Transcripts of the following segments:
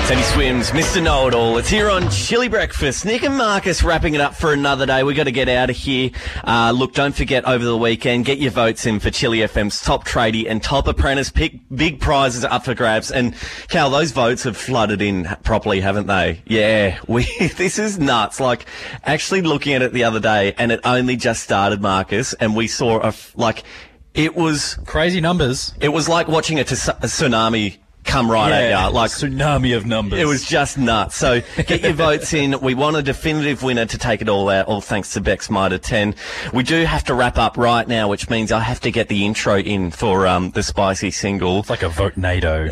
Teddy Swims, Mr. Know-It-All. It's here on Chili Breakfast. Nick and Marcus wrapping it up for another day. We got to get out of here. Look, don't forget over the weekend, get your votes in for Chili FM's Top Tradie and Top Apprentice. Big prizes up for grabs. And Cal, those votes have flooded in properly, haven't they? Yeah, this is nuts. Like, actually looking at it the other day, and it only just started, Marcus, and we saw it was crazy numbers. It was like watching a tsunami come right at you. Like tsunami of numbers. It was just nuts. So get your votes in. We want a definitive winner to take it all out, all thanks to Bex Mitre 10. We do have to wrap up right now, which means I have to get the intro in for the spicy single. It's like a vote-nado.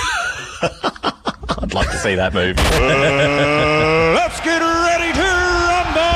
I'd like to see that movie. Let's get ready to rumble!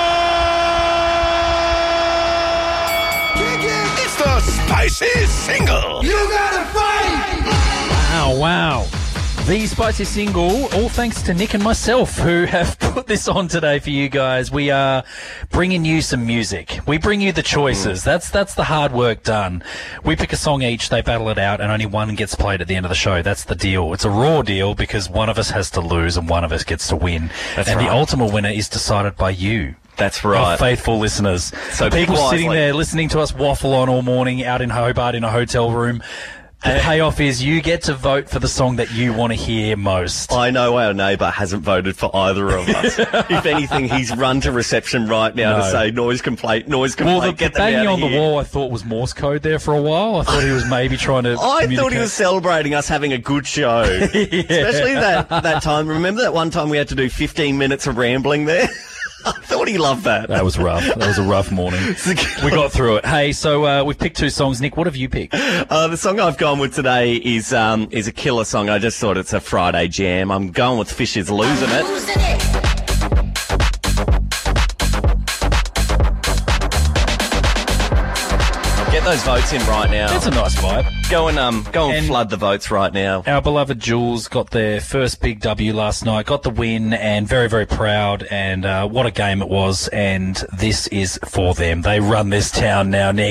It's the spicy single. You gotta fight! Wow. The spicy single, all thanks to Nick and myself who have put this on today for you guys. We are bringing you some music. We bring you the choices. That's the hard work done. We pick a song each, they battle it out, and only one gets played at the end of the show. That's the deal. It's a raw deal because one of us has to lose and one of us gets to win. That's and right. the ultimate winner is decided by you. That's right. Our faithful listeners. So people wisely. sitting there listening to us waffle on all morning out in Hobart in a hotel room. The payoff is you get to vote for the song that you want to hear most. I know our neighbour hasn't voted for either of us. If anything, he's run to reception right now to say noise complaint, noise complaint. Well, the get them banging out on of the here. wall I thought was Morse code there for a while. I thought he was maybe trying to I thought he communicate. was celebrating us having a good show. Especially that time. Remember that one time we had to do 15 minutes of rambling there? I thought he loved that. That was rough. That was a rough morning. We got through it. Hey, so we've picked two songs. Nick, what have you picked? The song I've gone with today is a killer song. I just thought it's a Friday jam. I'm going with Fisher's Losing It. Get those votes in right now. That's a nice vibe. Go and flood the votes right now. Our beloved Jules got their first big W last night, got the win, and very, very proud. And what a game it was. And this is for them. They run this town now, Nick.